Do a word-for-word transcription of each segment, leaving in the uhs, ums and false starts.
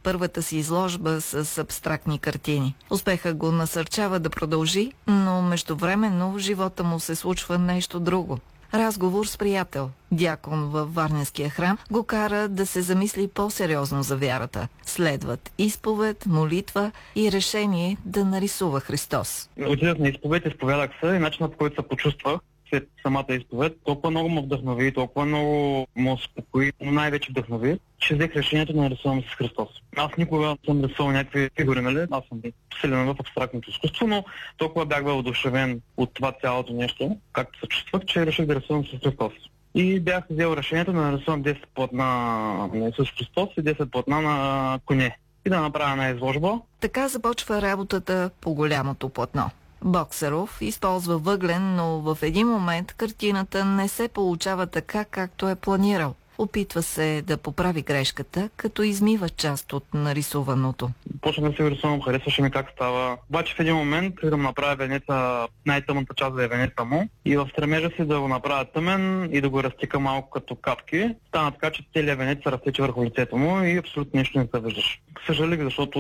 първата си изложба с абстрактни картини. Успехът го насърчава да продължи, но междувременно в живота му се случва нещо друго. Разговор с приятел, дякон във Варненския храм, го кара да се замисли по-сериозно за вярата. Следват изповед, молитва и решение да нарисува Христос. Отидах на изповед, изповядах се и начинът, по който се почувствах след самата изповед, толкова много ме вдъхнови, толкова много ме успокои, но най-вече вдъхнови, че взех решението да нарисувам с Христос. Аз никога не съм рисувал някакви фигури, нали? Аз съм силен в абстрактното изкуство, но толкова бях бил одушевен от това цялото нещо, както се чувствах, че реших да рисувам с Христос. И бях взел решението да нарисувам десет платна на Исус Христос и десет платна на коне. И да направя една изложба. Така започва работата по голямото платно. Боксеров използва въглен, но в един момент картината не се получава така, както е планирал. Опитва се да поправи грешката, като измива част от нарисуваното. Почнах да се рисувам, харесваше ми как става. Обаче в един момент да направя венеца, най-тъмната част да е венеца му, и в стремежа си да го направя тъмен и да го разтика малко като капки, стана така, че целият венец се разтече върху лицето му и абсолютно нищо не се виждаш. Съжалих, защото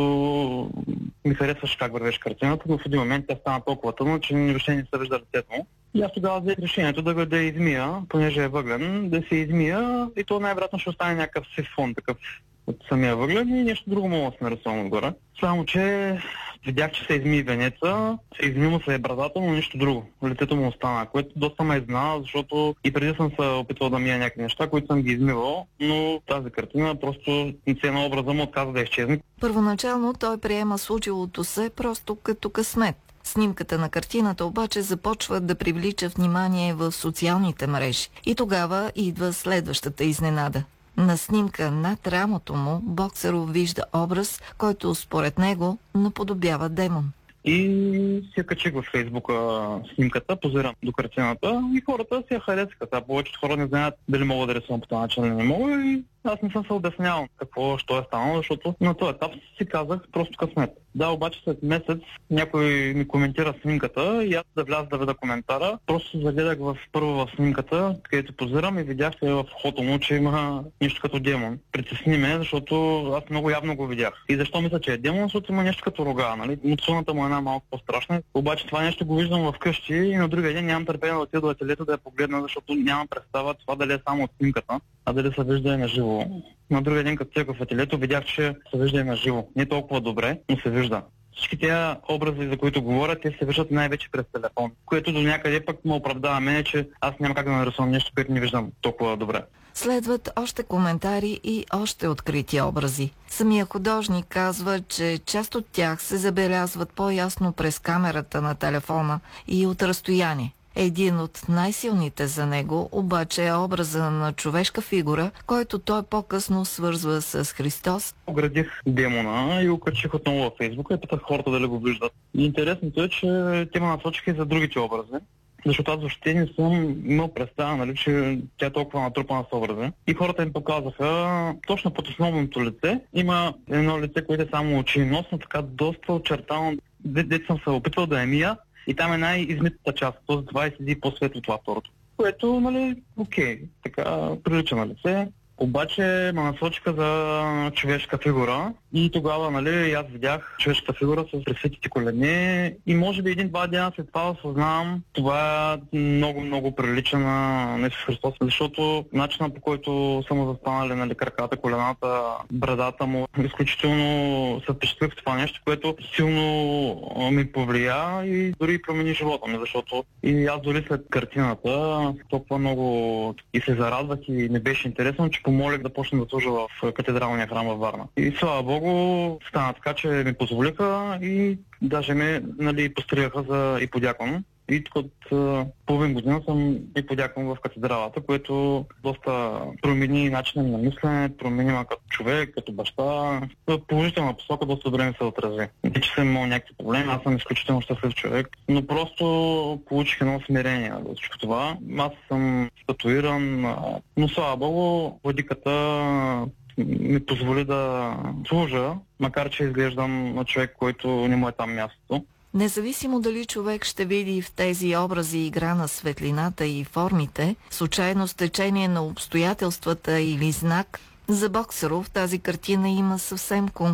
ми харесваше как вървеше картината, но в един момент тя стана толкова тъмна, че въобще не се вижда лицето му. И аз тогава взех решението да го да измия, понеже е въглен, да се измия и то най-вероятно ще остане някакъв сив фон, такъв от самия въглен и нещо друго мога да се нарисувам отгоре. Само, че видях, че се изми венеца, изми му се е брадата, но нищо друго. Лицето му остана, което доста ме изненада, защото и преди съм се опитвал да мия някакви неща, които съм ги измивал, но тази картина просто цена образа му отказа да изчезне. Първоначално той приема случилото се просто като късмет. Снимката на картината обаче започва да привлича внимание в социалните мрежи. И тогава идва следващата изненада. На снимка над рамото му Боксеров вижда образ, който според него наподобява демон. И се качих в Фейсбука снимката, позирам до картината и хората си я харесаха. Сега повечето хора не знаят дали мога да рисувам по този начин или не мога и аз не съм се обяснявал какво, що е станало, защото на този етап си казах просто късмет. Да, обаче след месец някой ми коментира снимката и аз да вляза да видя коментара. Просто се загледах в, първо в снимката, където позирам и видях в ухото му, че има нещо като демон. Притесни ме, защото аз много явно го видях. И защо мисля, че е демон? Защото има нещо като рога, нали? Муцуната му е една малко по-страшна. Обаче това нещо го виждам вкъщи и на другия ден нямам търпение да отида до ателието да я погледна, защото нямам представа това дали е само от снимката, а дали се вижда и на живо. На другия ден, като отидох в ателието, видях, че се вижда и на живо. Не толкова добре, но се вижда. Всички тези образи, за които говоря, те се виждат най-вече през телефон, което до някъде пък ме оправдава мене, че аз няма как да нарисувам нещо, което не виждам толкова добре. Следват още коментари и още открити образи. Самия художник казва, че част от тях се забелязват по-ясно през камерата на телефона и от разстояние. Един от най-силните за него обаче е образа на човешка фигура, който той по-късно свързва с Христос. Оградих демона и го качих отново във Фейсбука и питах хората дали го виждат. И интересното е, че те ме насочиха и за другите образи. Защото аз въобще не съм имал представа, нали, че тя е толкова натрупана с образи. И хората им показаха точно под основното лице. Има едно лице, което е само очи и нос, но така доста очертано. Дето съм се опитвал да я мия. И там е най-измитата част, т.е. това е седи по-светло това второто. Което, нали, окей, така прилича на лице. Обаче ме насочиха за човешка фигура и тогава, нали, аз видях човешка фигура с пресветите колени и може би един-два дена след това осъзнавам, това е много-много прилича на Исус Христос, защото начинът, по който са му застанали, нали, краката, колената, брадата му, изключително се впечатлих в това нещо, което силно ми повлия и дори промени живота ми, защото и аз дори след картината толкова много и се зарадвах и не беше интересно, че помолих да почна да служа в катедралния храм във Варна. И слава Богу, стана така, че ми позволиха и даже ме, нали, постригаха за иподякон. И тук от uh, половин година съм иподякон в катедралата, което доста промени начина на мислене, промени ме като човек, като баща. В положителна посока доста добре ми се отрази. Не, че съм имал някакви проблеми, аз съм изключително щастлив човек, но просто получих едно смирение от всичко това. Аз съм статуиран, но слава Богу, владиката ми позволи да служа, макар че изглеждам на човек, който не му е там мястото. Независимо дали човек ще види в тези образи игра на светлината и формите, случайно стечение на обстоятелствата или знак, за Боксеров тази картина има съвсем конкретно